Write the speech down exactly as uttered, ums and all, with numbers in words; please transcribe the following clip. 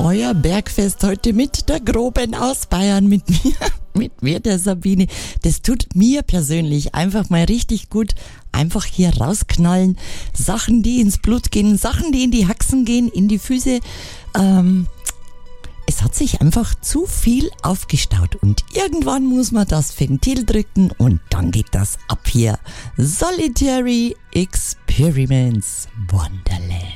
euer Bergfest heute mit der Groben aus Bayern, mit mir, mit mir, der Sabine. Das tut mir persönlich einfach mal richtig gut. Einfach hier rausknallen. Sachen, die ins Blut gehen, Sachen, die in die Haxen gehen, in die Füße. Ähm, es hat sich einfach zu viel aufgestaut und irgendwann muss man das Ventil drücken und dann geht das ab hier. Solitary Experiments Wonderland.